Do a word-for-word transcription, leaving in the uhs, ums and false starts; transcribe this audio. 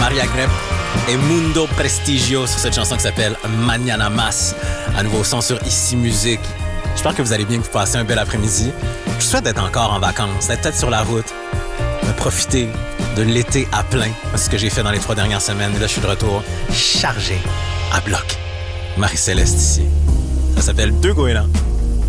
Maria Grep et Mundo Prestigio sur cette chanson qui s'appelle Mañana Mas. À nouveau son sur Ici Musique. J'espère que vous allez bien, que vous passez un bel après-midi. Je souhaite d'être encore en vacances, d'être peut-être sur la route, de profiter de l'été à plein. C'est ce que j'ai fait dans les trois dernières semaines. Et là, je suis de retour chargé à bloc. Marie-Céleste ici. Ça s'appelle Deux goélands.